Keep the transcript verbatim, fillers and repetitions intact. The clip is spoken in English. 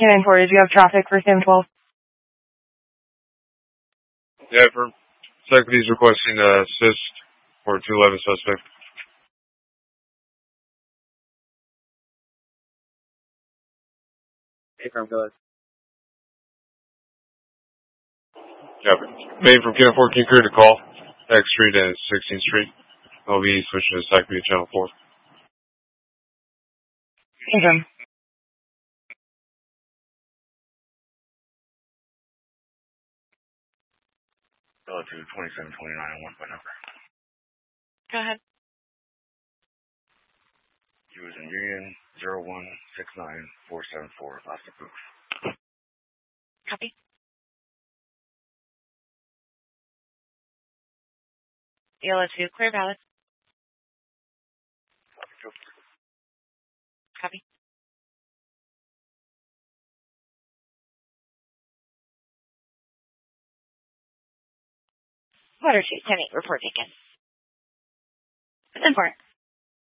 Cannon four, did you have traffic for Sam twelve? Yeah, for Security's requesting uh, assist for two eleven suspect. Hey, from go ahead. Yeah, main from Cannon four, can you clear to call X Street and sixteenth Street? I'll be switching to Security Channel four. Confirm. Go to twenty-seven twenty-nine on one by number. Go ahead. Using Union zero one six nine four seven four, last approved. Copy. Yellow two, clear valid. Copy. Water two, ten eight, report taken. It's important.